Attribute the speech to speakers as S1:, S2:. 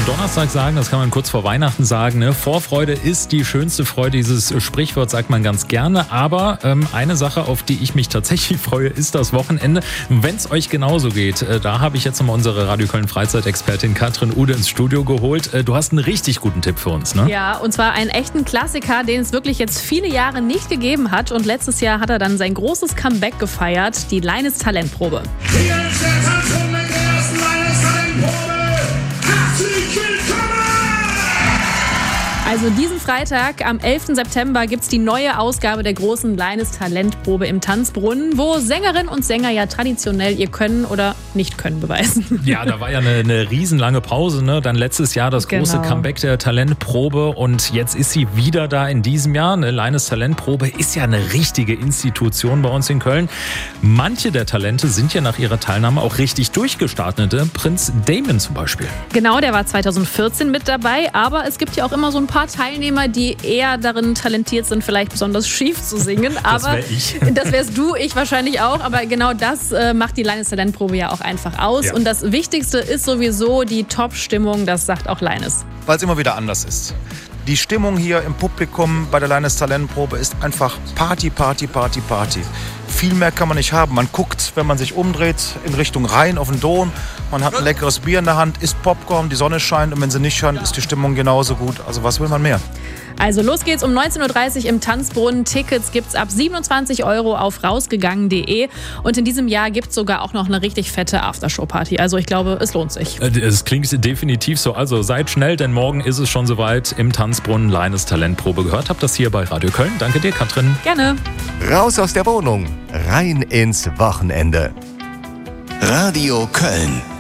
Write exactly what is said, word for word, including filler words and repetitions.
S1: am Donnerstag sagen, das kann man kurz vor Weihnachten sagen, ne? Vorfreude ist die schönste Freude. Dieses Sprichwort sagt man ganz gerne. Aber ähm, eine Sache, auf die ich mich tatsächlich freue, ist das Wochenende. Wenn es euch genauso geht, äh, da habe ich jetzt nochmal unsere Radio Köln Freizeitexpertin Katrin Ude ins Studio geholt. Äh, du hast einen richtig guten Tipp für uns, ne?
S2: Ja, und zwar einen echten Klassiker, den es wirklich jetzt viele Jahre nicht gegeben hat. Und letztes Jahr hat er dann sein großes Comeback gefeiert, die Leines Talentprobe.
S3: Hier ist der Tanzraum mit der ersten Leines Talentprobe. Herzlich willkommen!
S2: Also diesen Freitag, am elften September, gibt es die neue Ausgabe der großen Leines Talentprobe im Tanzbrunnen, wo Sängerinnen und Sänger ja traditionell ihr Können oder Nicht-Können beweisen.
S1: Ja, da war ja eine, eine riesenlange Pause, ne? Dann letztes Jahr das große
S2: Genau.
S1: Comeback der Talentprobe und jetzt ist sie wieder da in diesem Jahr. Eine Leines Talentprobe ist ja eine richtige Institution bei uns in Köln. Manche der Talente sind ja nach ihrer Teilnahme auch richtig durchgestartet. Ne? Prinz Damon zum Beispiel.
S2: Genau, der war zweitausendvierzehn mit dabei, aber es gibt ja auch immer so ein paar Teilnehmer, die eher darin talentiert sind, vielleicht besonders schief zu singen. Aber
S1: Das wär ich.
S2: Das wärst du, ich wahrscheinlich auch, aber genau das äh, macht die Leines Talentprobe ja auch einfach aus.
S1: Ja.
S2: Und das Wichtigste ist sowieso die Top-Stimmung, das sagt auch Leines.
S4: Weil es immer wieder anders ist. Die Stimmung hier im Publikum bei der Leines Talentprobe ist einfach Party, Party, Party, Party. Viel mehr kann man nicht haben. Man guckt, wenn man sich umdreht, in Richtung Rhein auf den Dom. Man hat ein leckeres Bier in der Hand, isst Popcorn, die Sonne scheint und wenn sie nicht scheint, ist die Stimmung genauso gut. Also was will man mehr?
S2: Also los geht's um neunzehn Uhr dreißig im Tanzbrunnen. Tickets gibt's ab siebenundzwanzig Euro auf rausgegangen punkt de. Und in diesem Jahr gibt's sogar auch noch eine richtig fette Aftershow-Party. Also ich glaube, es lohnt sich.
S1: Es klingt definitiv so. Also seid schnell, denn morgen ist es schon soweit im Tanzbrunnen Leines Talentprobe. Gehört habt das hier bei Radio Köln. Danke dir, Katrin.
S2: Gerne.
S5: Raus aus der Wohnung, rein ins Wochenende. Radio Köln.